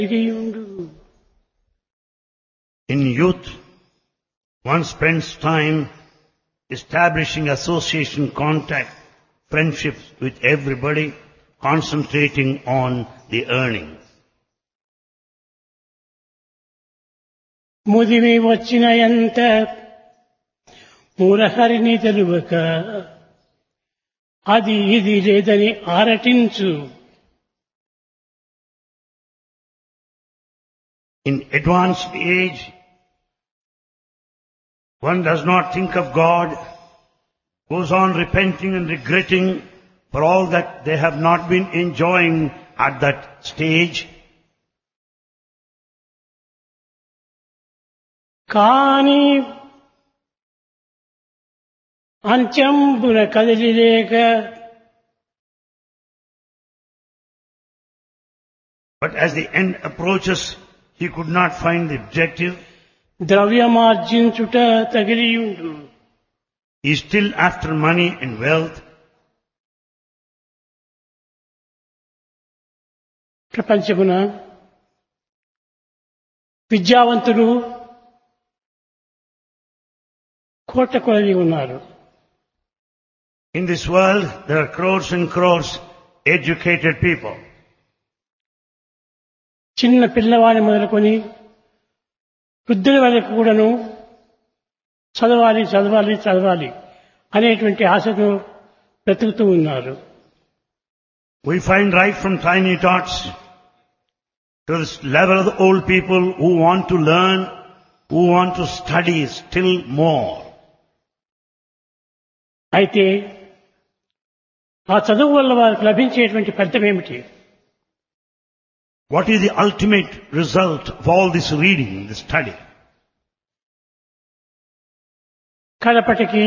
In youth, one spends time establishing association, contact, friendships with everybody, concentrating on the earning. ముదిమి వచ్చిన ఎంత మురహరిని తెలువక అది ఇది లేదని ఆరటించు. In advanced age, one does not think of God, goes on repenting and regretting for all that they have not been enjoying at that stage. కాని అంచంబున కదిలిలేక But as the end approaches, he could not find the objective. ద్రవ్యమార్జించుట తగిలియుండు. He is still after money and wealth. ప్రపంచమున విద్యావంతులు కోట్ల కొలది ఉన్నారు. In this world, there are crores and crores educated people. చిన్న పిల్లవాడిని మొదలుకొని వృద్ధుల వరకు కూడాను చదవాలి చదవాలి చదవాలి అనేటువంటి ఆశతో బ్రతుకుతూ ఉన్నారు. We find right from tiny tots to this level of the old people who want to learn, who want to study still more. అయితే ఆ చదువు వల్ల వారికి లభించేటువంటి ఫలితం ఏమిటి? What is the ultimate result of all this reading, this study? కడపటికి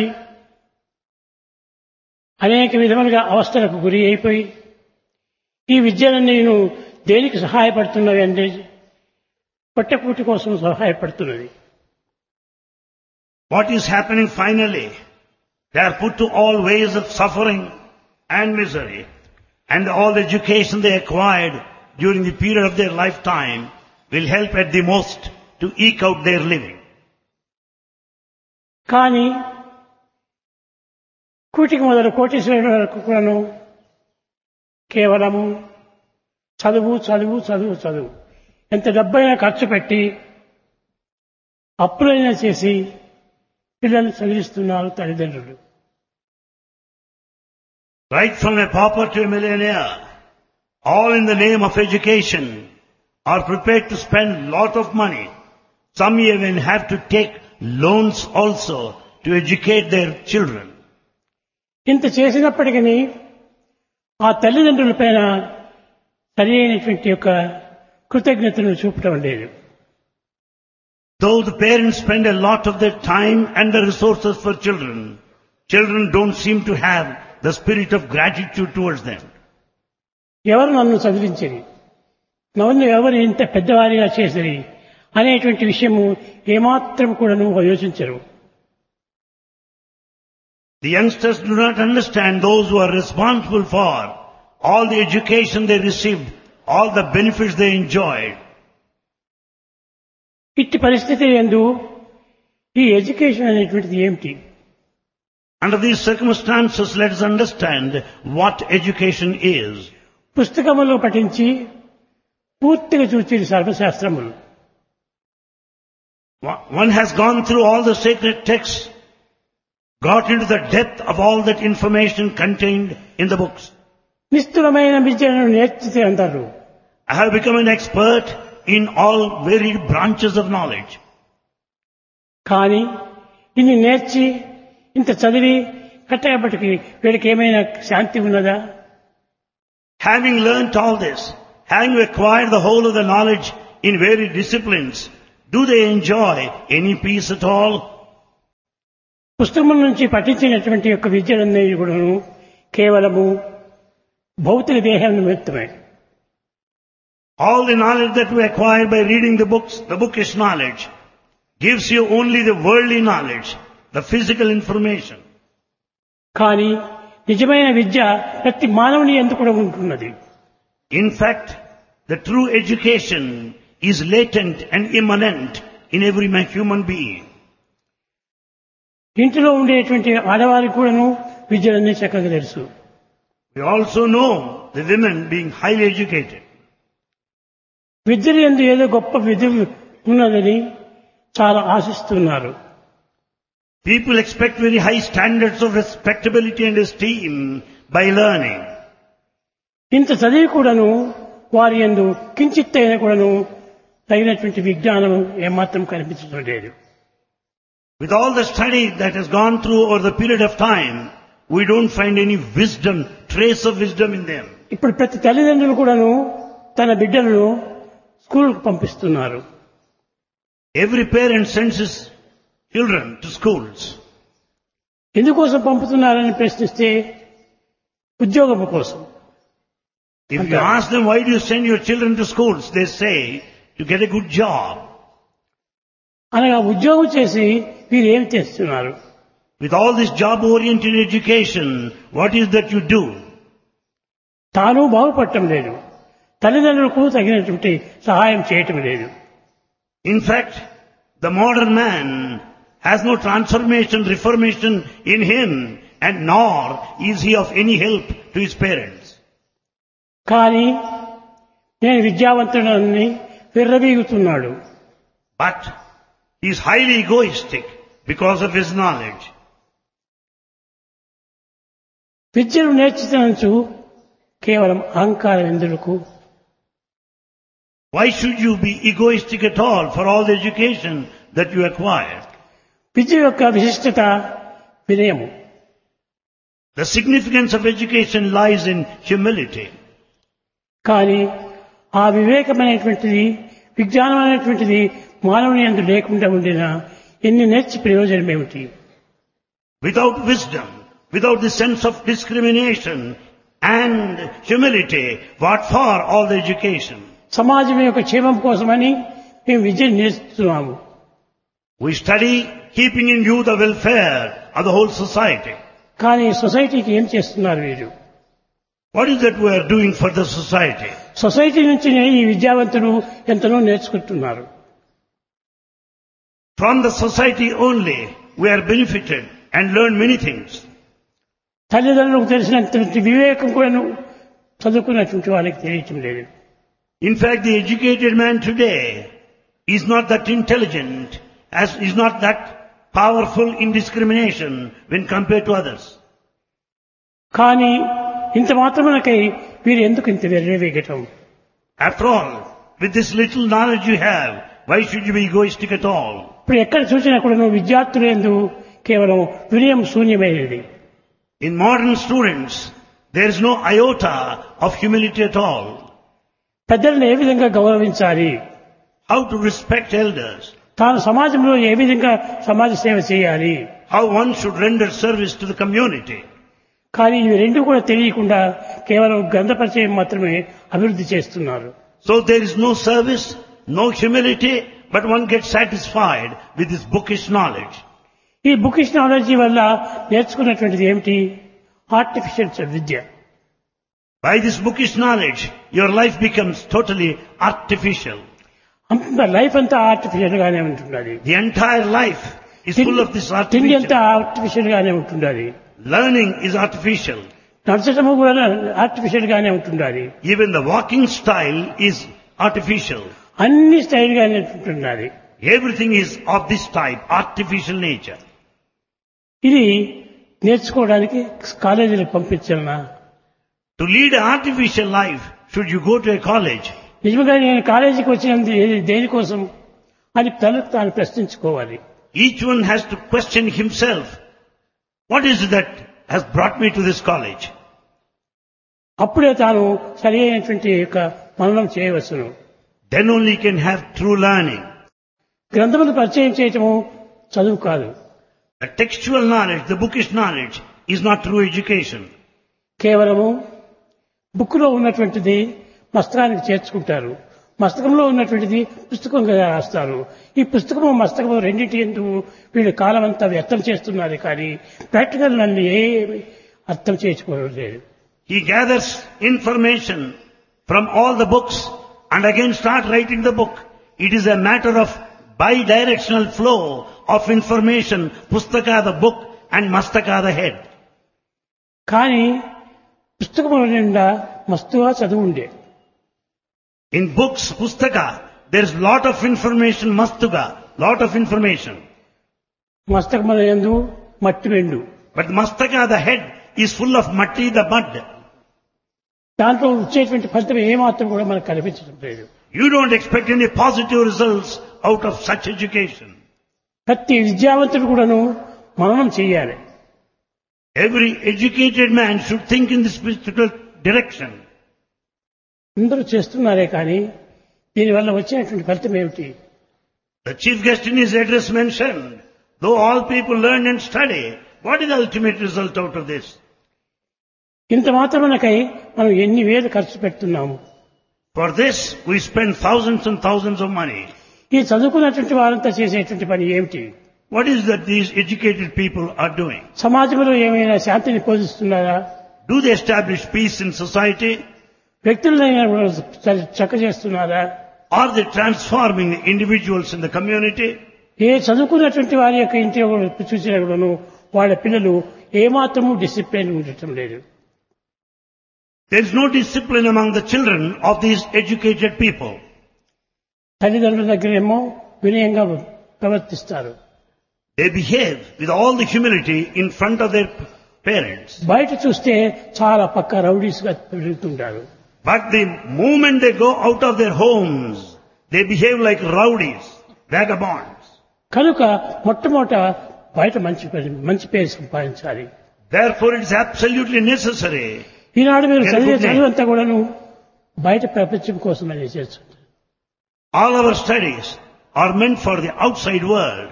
అనేక విధములుగా అవస్థలకు గురి అయిపోయి ఈ విద్యలన్నీ నేను దేనికి సహాయపడుతున్నవి అంటే పొట్టకూటి కోసం సహాయపడుతున్నది. What is happening finally? They are put to all ways of suffering and misery, and all the education they acquired during the period of their lifetime will help at the most to eke out their living. కానీ కూటికి మొదలు కోటీశ్వరుల వరకు కూడాను కేవలము చదువు చదువు చదువు చదువు ఎంత డబ్బైనా ఖర్చు పెట్టి అప్పులైనా చేసి పిల్లల్ని చదివిస్తున్నారు తల్లిదండ్రులు. Right from a pauper to a millionaire, all in the name of education, are prepared to spend lot of money. Some even have to take loans also to educate their children. ఇంత చేసినప్పటికీ ఆ తల్లిదండ్రుల పైన సరి అయినటువంటి యొక్క కృతజ్ఞతను చూపటం లేదు. Though the parents spend a lot of their time and the resources for children, children don't seem to have the spirit of gratitude towards them. ఎవరు నన్ను చదివించరి, నన్ను ఎవరు ఇంత పెద్దవారిగా చేసరి అనేటువంటి విషయము ఏమాత్రం కూడా యోచించరు. The youngsters do not understand those who are responsible for all the education they received, all the benefits they enjoyed. ఇట్టి పరిస్థితి యందు ఈ ఎడ్యుకేషన్ అనేటువంటిది ఏమిటి? Under these circumstances, let us understand what education is. పుస్తకములో పఠించి పూర్తిగా చూచి సర్వశాస్త్రములు. One has gone through all the sacred texts, got into the depth of all that information contained in the books. నిష్ఠురమైన విద్యను నేర్చితే అంటారు. I have become an expert in all varied branches of knowledge. కానీ ఇన్ని నేర్చి ఇంత చదివి కట్టబడికి వీడికి ఏమైనా శాంతి ఉన్నదా? Having learnt all this, having acquired the whole of the knowledge in varied disciplines, do they enjoy any peace at all? పుస్తకం నుంచి పఠించినటువంటి యొక్క విద్యలన్నీ కూడా కేవలము భౌతిక దేహం నిమిత్తమే. All the knowledge that we acquire by reading the books, the bookish knowledge, gives you only the worldly knowledge, the physical information. కానీ నిజమైన విద్య ప్రతి మానవుని యందు కూడా ఉంటున్నది. In fact, the true education is latent and immanent in every human being. ఇంటిలో ఉండేటువంటి ఆడవారికి కూడాను విద్యలన్నీ చక్కగా తెలుసు. We also know the women being highly educated. విద్యలు యందు ఏదో గొప్ప విద్య ఉన్నదని చాలా ఆశిస్తున్నారు. People expect very high standards of respectability and esteem by learning. ఇంత చదివి కూడాను వారి యందు కించిత్తైనా కూడాను తగినటువంటి విజ్ఞానం ఏమాత్రం కనిపించడం లేదు. With all the study that has gone through over the period of time, we don't find any wisdom, trace of wisdom in them. ఇప్పుడు ప్రతి తల్లిదండ్రులు కూడాను తన బిడ్డలను స్కూల్కు పంపిస్తున్నారు. Every parent sends his children to schools. ఎందుకోసం పంపుతున్నారని ప్రశ్నిస్తే ఉద్యోగం కోసం. If you ask them why do you send your children to schools, they say to get a good job. అనగా ఉద్యోగం చేసి వీరు ఏం చేస్తున్నారు? With all this job-oriented education, what is that you do? తాను బాగుపడటం లేదు, తల్లిదండ్రులకు తగినటువంటి సహాయం చేయటం లేదు. In fact, the modern man has no transformation, reformation in him, and nor is he of any help to his parents. కానీ నేను విద్యావంతుడని విర్రవీగుతున్నాడు. But he is highly egoistic because of his knowledge. విద్యను నేర్చుతూ కేవలం అహంకారం ఎందుకు? Why should you be egoistic at all for all the education that you acquire? విద్య యొక్క విశిష్టత వినయము. The significance of education lies in humility. కానీ ఆ వివేకమైనటువంటిది, విజ్ఞానం అనేటువంటిది మానవుని యందు లేకుండా ఉండినా ఎన్ని నేర్చి ప్రయోజనం ఏమిటి? Without wisdom, without the sense of discrimination and humility, what for all the education? సమాజం యొక్క క్షేమం కోసమని మేము విద్యను నేర్చుతున్నాము. We study keeping in view the welfare of the whole society. కానీ సొసైటీకి ఏం చేస్తున్నారు వీరు? What is that we are doing for the society? Society నుంచి ఈ విద్యావంతులు ఎంతనో నేర్చుకుంటున్నారు. From the society only we are benefited and learn many things. తల్లిదండ్రులకు తెలిసినటువంటి వివేకం కూడా చదువుకున్నటువంటి వాళ్ళకి తెలియటం లేదు. In fact, the educated man today is not that intelligent, is not that powerful in discrimination when compared to others. కానీ ఇంత మాత్రమునకై వీరు ఎందుకు ఇంత వెర్రవేగటం? After all, with this little knowledge you have, why should you be egoistic at all? ఇప్పుడు ఎక్కడ చూసినా కూడా విద్యార్థులు ఎందు కేవలం వినయం శూన్యమైనది. In modern students, there is no iota of humility at all. పెద్దలను ఏ విధంగా గౌరవించాలి, How to respect elders, తాను సమాజంలో ఏ విధంగా సమాజ సేవ చేయాలి, how one should render service to the community. కానీ ఇవి రెండు కూడా తెలియకుండా కేవలం గ్రంథ పరిచయం మాత్రమే అభివృద్ధి చేస్తున్నారు. So there is no service, no humility, but one gets satisfied with this bookish knowledge. ఈ బుకిష్ నాలెడ్జీ వల్ల నేర్చుకున్నటువంటిది ఏమిటి? Artificial Vidya. By this bookish knowledge, your life becomes totally artificial. అంత లైఫ్ అంతా ఆర్టిఫిషియల్ గానే ఉంటున్నది. The entire life is full of this తిండి అంతా artificial. Artificial గానే ఉంటున్నది. Learning is artificial. నడచడము కూడా ఆర్టిఫిషియల్ గానే ఉంటున్నది. Even the walking style is artificial. అన్ని స్టైల్ గానే ఉంటున్నది. Everything is of this type, artificial nature. ఇది నేర్చుకోవడానికి కాలేజీలకు పంపించాలనా? To lead an artificial life, should you go to a college? నిజంగా నేను కాలేజీకి వచ్చినది దేనికోసం అని తనకు తాను ప్రశ్నించుకోవాలి. Each one has to question himself. What is it that has brought me to this college? అప్పుడే తాను సరి అయినటువంటి యొక్క మననం చేయవచ్చును. Then only can have true learning. గ్రంథమును పరిచయం చేయటము చదువు కాదు. The textual knowledge, the bookish knowledge is not true education. కేవలము బుక్లో ఉన్నటువంటిది మస్తకానికి చేర్చుకుంటారు, మస్తకంలో ఉన్నటువంటిది పుస్తకంగా రాస్తారు. ఈ పుస్తకము మస్తకము రెండింటి ఎందుకు వీళ్ళు కాలం అంతా వ్యర్థం చేస్తున్నారు, కానీ ప్రాక్టికల్ నన్ను ఏమి అర్థం చేసుకోలేదు. He gathers information from all the books and again start writing the book. It is a matter of bi-directional flow of information, pustaka the book and mastaka the head. కానీ పుస్తకముల నిండా మస్తుగా చదువు ఉండే. In books, pustaka, there is lot of information, mastuga, lot of information. మస్తకముల యందు మట్టి వెండు. But mastaka, the head, is full of matti, the mud. దాంట్లో వచ్చేటువంటి ఫలితం ఏమాత్రం కూడా మనకు కనిపించడం లేదు. You don't expect any positive results out of such education. ప్రతి విద్యావంతుడు కూడాను మననం చేయాలి. Every educated man should think in this particular direction. అందరూ చేస్తున్నారే కానీ దీనివల్ల వచ్చేటువంటి ఫలితం ఏమిటి? The chief guest in his address mentioned, though all people learn and study, what is the ultimate result out of this? ఇంత మాత్రమనకై మనం ఎన్ని వేలు ఖర్చు పెడుతున్నాము. For this, we spend thousands and thousands of money. ఈ చదువుకున్నటువంటి వారంతా చేసేటువంటి పని ఏమిటి? What is that these educated people are doing? సమాజంలో ఏమైనా శాంతిని పోషిస్తున్నారా? Do they establish peace in society? వ్యక్తులైనా చక్క చేస్తున్నారా? Are they transforming the individuals in the community? ఏ చదువుకున్నటువంటి వారి యొక్క ఇంటి చూసినా కూడాను వాళ్ళ పిల్లలు ఏమాత్రము డిసిప్లిన్ ఉండటం లేదు. There is no discipline among the children of these educated people. తల్లిదండ్రుల దగ్గరేమో వినయంగా ప్రవర్తిస్తారు. They behave with all the humility in front of their parents. బయట చూస్తే చాలా పక్క రౌడీస్ గా పెరుగుతుంటారు. But the moment they go out of their homes, they behave like rowdies, vagabonds. కనుక మొట్టమొదట బయట మంచి పేరు సంపాదించాలి. Therefore it is absolutely necessary. ఈనాడు మీరు చదివంతా కూడాను బయట ప్రపంచం కోసమని చేస్తుంది. All our studies are meant for the outside world.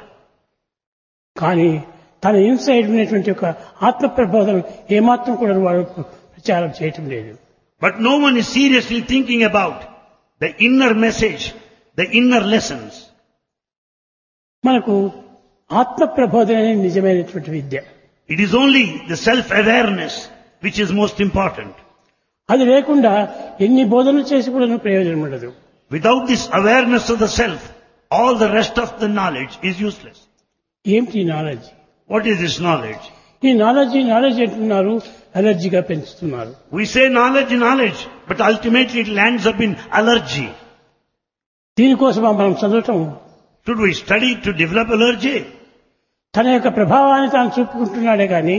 కానీ తన ఇన్సైడ్ ఉన్నటువంటి ఒక ఆత్మ ప్రబోధం ఏమాత్రం కూడా వాడు ప్రచారం చేయటం లేదు. But no one is seriously thinking about the inner message, the inner lessons. మనకు ఆత్మ ప్రబోధన అనేది నిజమైనటువంటి విద్య. It is only the self-awareness which is most important. అది లేకుండా ఎన్ని బోధనలు చేసి కూడా ప్రయోజనం ఉండదు. Without this awareness of the self, all the rest of the knowledge is useless. ఏమిటి knowledge? What is this knowledge? ఈ నాలెడ్జ్ అంటున్నారు, అలర్జీగా పెంచుతున్నారు. We say knowledge, but ultimately it lands up in allergy. దీనికోసం మనం చదవటం. Should we study to develop allergy? తన యొక్క ప్రభావాన్ని తాను చూపుకుంటున్నాడే కానీ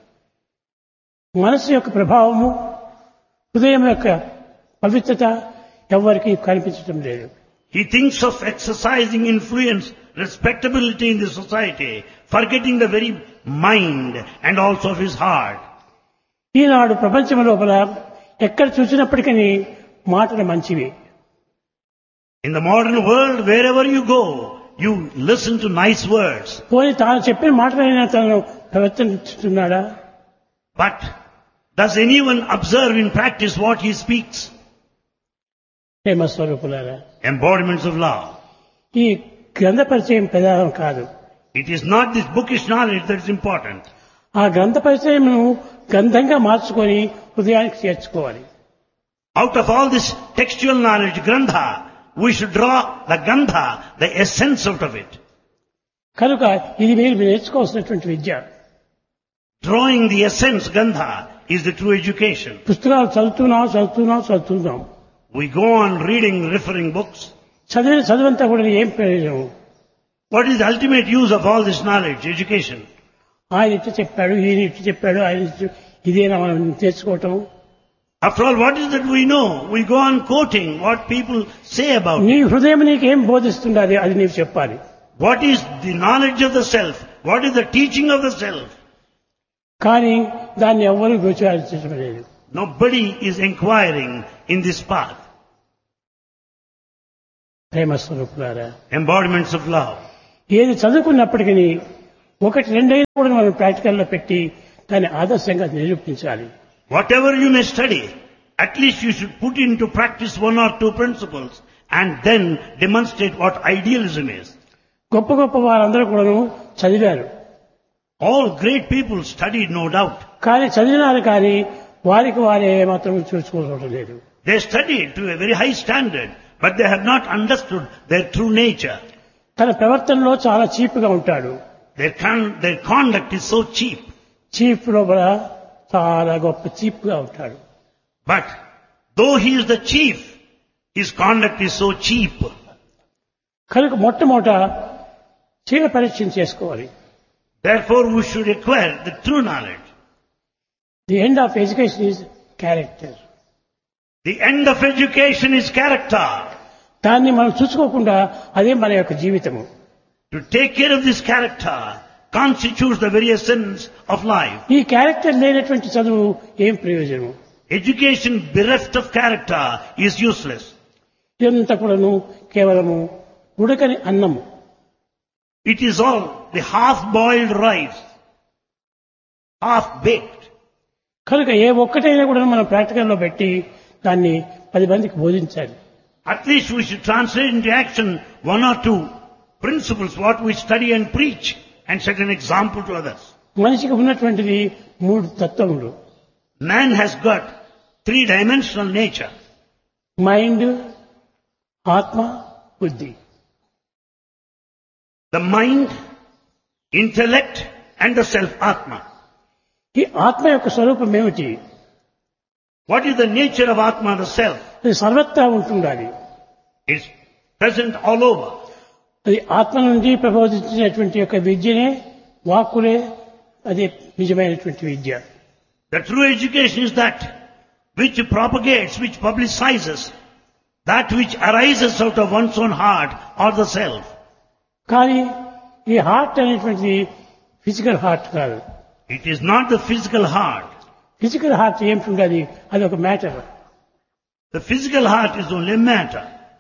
మనసు యొక్క ప్రభావము, హృదయం యొక్క పవిత్రత ఎవరికి కనిపించడం లేదు. He thinks of exercising influence, respectability in the society, forgetting the very mind and also of his heart. ఈనాడు ప్రపంచం లోపల ఎక్కడ చూసినప్పటికీ మాటలు మంచివి. In the modern world, wherever you go, you listen to nice words. పోనీ తాను చెప్పిన మాటలైనా తను ప్రవర్తిస్తున్నాడా? But does anyone observe in practice what he speaks? ప్రేమ స్వరూపులారా, Embodiments of love. ఈ గ్రంథ పరిచయం ప్రధానం కాదు. It is not this bookish knowledge that is important. ఆ గ్రంథ పరిచయమును గ్రంథంగా మార్చుకొని హృదయానికి చేర్చుకోవాలి. Out of all this textual knowledge, grandha, we should draw the gandha, the essence out of it. కనుక ఇది మీరు నేర్చుకోవాల్సినటువంటి విద్య. Drawing the essence, gandha, is the true education. పుస్తకాలు చదువుతున్నాం. We go on reading, referring books. చదువంతా కూడా ఏం ప్రయోజనం? What is the ultimate use of all this knowledge, education? ఆయన ఇట్లా చెప్పాడు, ఈయన ఇట్లా చెప్పాడు, ఇదేనా మనం తెచ్చుకోవటం? After all, what is that we know? We go on quoting what people say about నీ it. హృదయం నీకేం బోధిస్తుండాలి అది నీవు చెప్పాలి. What is the knowledge of the self? What is the teaching of the self? కానీ దాన్ని ఎవ్వరూ విచారించడం లేదు. Nobody is inquiring in this path. ప్రేమ స్వరూపులారా, Embodiments of love. ఏది చదువుకున్నప్పటికీ ఒకటి రెండైనా కూడా మనం ప్రాక్టికల్లో పెట్టి దాన్ని ఆదర్శంగా నిరూపించాలి. Whatever you may study, at least you should put into practice one or two principles and then demonstrate what idealism is. గొప్ప గొప్ప వారందరూ కూడా చదివారు. All great people studied, no doubt. కానీ చదివినారు కానీ వారికి వారే మాత్రం చూసుకోవడం లేదు. They studied to a very high standard, but they have not understood their true nature. తన ప్రవర్తనలో చాలా చీప్గా ఉంటాడు. Their conduct is so cheap. Cheap లోపల చాలా గొప్ప చీప్గా ఉంటాడు. But though he is the chief, his conduct is so cheap. కనుక మొట్టమొదట చీల పరీక్ష చేసుకోవాలి. Therefore we should acquire the true knowledge. The end of education is character. The end of education is character. దాన్ని మనం చూసుకోకుండా అదే మన యొక్క జీవితము. To take care of this character constitutes the very essence of life. ఈ character లేనటువంటి చదువు ఏం ప్రయోజనం? Education bereft of character is useless. ఇదంతా కూడాను కేవలము ఉడకని అన్నము. It is all the half-boiled rice, half-baked. కనుక ఏ ఒక్కటైనా కూడా మనం ప్రాక్టికల్లో పెట్టి దాన్ని 10 మందికి బోధించాలి. At least we should translate into action one or two principles what we study and preach and set an example to others. మనిషికి ఉన్నటువంటిది 3 తత్వములు. Man has got 3-dimensional nature. Mind, ఆత్మ, బుద్ధి. The mind, intellect and the self, Atma. ఈ ఆత్మ యొక్క స్వరూపం ఏమిటి? What is the nature of Atma, the self? అది సర్వత్రా ఉంటుండాలి. It's present all over. అది ఆత్మ నుండి ప్రబోధించినటువంటి యొక్క విద్యనే వాక్కులే అదే నిజమైనటువంటి విద్య. The true education is that which propagates, which publicizes, that which arises out of one's own heart or the self. కానీ ఈ హార్ట్ అనేటువంటిది ఫిజికల్ హార్ట్ కాదు. It is not the physical heart. Physical heart ఏమిటి? అది ఒక matter. The physical heart is only matter.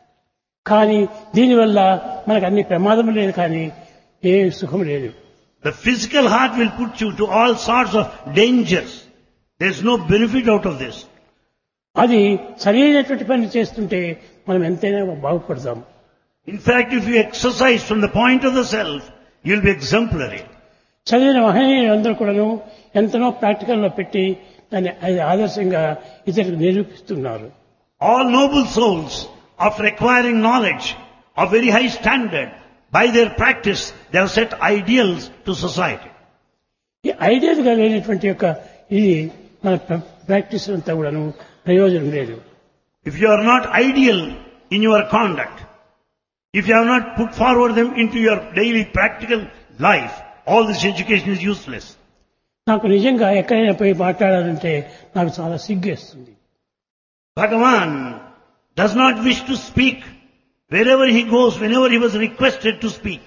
కానీ దీనివల్ల మనకు అన్ని ప్రమాదం లేదు, కానీ ఏ సుఖం లేదు. The physical heart will put you to all sorts of dangers. There's no benefit out of this. అది సరైనటువంటి పని చేస్తుంటే మనం ఎంతైనా బాగుపడతాం. In fact, if you exercise from the point of the self, you'll be exemplary. చదివిన మహనీయులందరూ కూడాను ఎంతనో ప్రాక్టికల్లో పెట్టి దాన్ని ఆదర్శంగా ఇతరులకు నిరూపిస్తున్నారు. All noble souls, after acquiring knowledge of very high standard, by their practice, they have set ideals to society. ఈ ideal గా లేనటువంటి యొక్క ఇది మన ప్రాక్టీస్ అంతా కూడాను ప్రయోజనం లేదు. If you are not ideal in your conduct, if you have not put forward them into your daily practical life, all this education is useless. నాకు నిజంగా ఎక్కడైనా పోయి మాట్లాడాలంటే నాకు చాలా సిగ్గేస్తుంది. Bhagavan does not wish to speak wherever he goes, whenever he was requested to speak.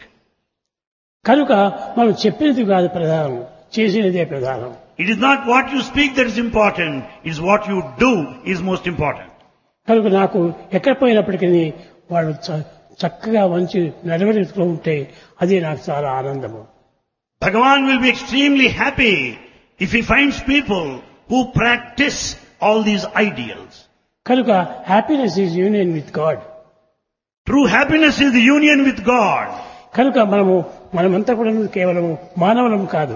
కనుక మనం చెప్పినది కాదు ప్రధానం, చేసినదే ప్రధానం. It is not what you speak that is important, it is what you do is most important. కనుక నాకు ఎక్కడ పోయినప్పటికీ వాళ్ళు చక్కగా మంచి నడవడికలో ఉంటే అదే నాకు చాలా ఆనందము. Bhagavan will be extremely happy if he finds people who practice all these ideals. కనుక happiness is union with God. True happiness is the union with God. కనుక మనమంతా కూడా కేవలం మానవులం కాదు.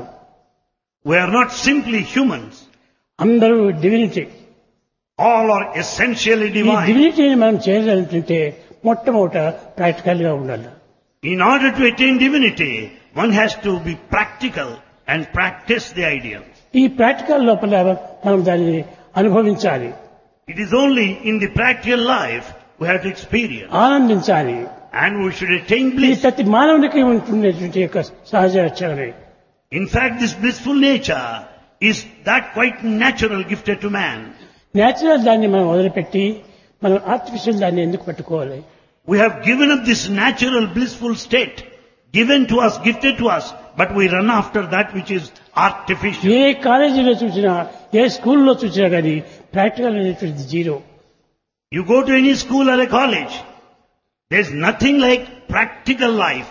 We are not simply humans. అందరూ divinity. All are essentially ఈ divine. డివినిటీని మనం చేయాలంటే మొట్టమొదట ప్రాక్టికల్ గా ఉండాలి. In order to attain divinity, one has to be practical and practice the ideals. ఈ ప్రాక్టికల్ లోపల మనం దానిని అనుభవించాలి. It is only in the practical life we have to experience. ఆనందించాలి. And we should attain ఈ bliss. ప్రతి మానవునికి ఉంటున్నటువంటి యొక్క సహజ లక్షణమే. In fact, this blissful nature is that quite natural gifted to man. Natural దాన్ని మనం వదిలిపెట్టి మనం ఆర్టిఫిషియల్ దాన్ని ఎందుకు పట్టుకోవాలి? We have given up this natural blissful state given to us, gifted to us, but we run after that which is artificial. ఏ కాలేజీలో చూసినా, ఏ స్కూల్లో చూసినా కానీ ప్రాక్టికల్ అనేటువంటిది zero. You go to any school or a college, there's nothing like practical life.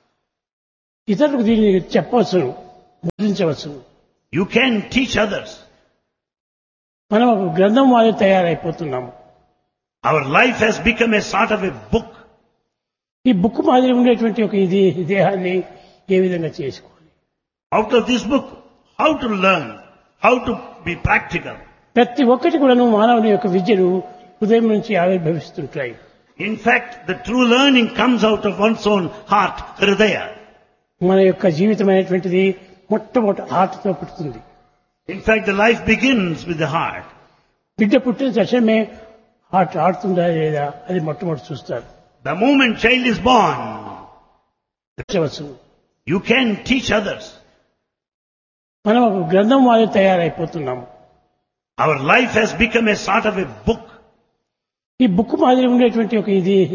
ఇతరులకు దీన్ని చెప్పవచ్చు, బోధించవచ్చు. You can teach others. మనం ఒక గ్రంథం వారి తయారైపోతున్నాము. Our life has become a sort of a book. ఈ బుక్ మాదిరి ఉండేటువంటి ఒక ఇది దేహాన్ని ఏ విధంగా చేసుకోవాలి? Out of this book, how to learn, how to be practical. ప్రతి ఒక్కటి కూడా మానవుని యొక్క విద్యను హృదయం నుంచి ఆవిర్భవిస్తుంటాయి. In fact, the true learning comes out of one's own heart, hridaya. మన యొక్క జీవితం అనేటువంటిది మొట్టమొదటి హార్ట్తో పుడుతుంది. In fact, the life begins with the heart. బిడ్డ పుట్టిన తక్షణమే హార్ట్ ఆడుతుందా లేదా అది మొట్టమొదటి చూస్తారు. The moment child is born, తెచ్చవచ్చు. you can teach others. మనం ఒక గ్రంథం వారి తయారైపోతున్నాము. Our life has become a sort of a book. ఈ బుక్ మాదిరి ఉండేటువంటి ఒక ఇది